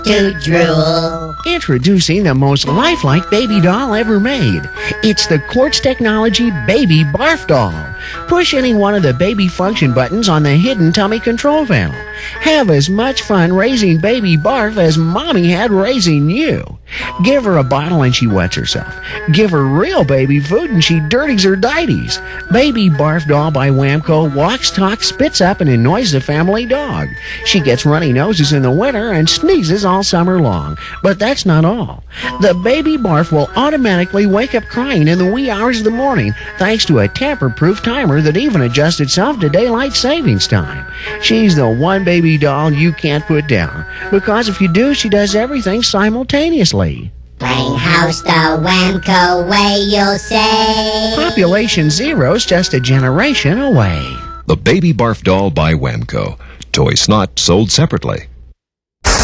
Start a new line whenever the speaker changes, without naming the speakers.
to drool.
Introducing the most lifelike baby doll ever made. It's the Quartz Technology Baby Barf Doll. Push any one of the baby function buttons on the hidden tummy control panel. Have as much fun raising baby Barf as Mommy had raising you. Give her a bottle and she wets herself. Give her real baby food and she dirties her dighties. Baby Barf Doll by Wamco walks, talks, spits up, and annoys the family dog. She gets runny noses in the winter and sneezes all summer long. But that's not all. The baby Barf will automatically wake up crying in the wee hours of the morning thanks to a tamper-proof timer that even adjusts itself to daylight savings time. She's the one baby doll you can't put down, because if you do, she does everything simultaneously.
Playing house the Wamco way, you'll say.
Population zero's just a generation away.
The Baby Barf Doll by Wamco. Toy Snot sold separately.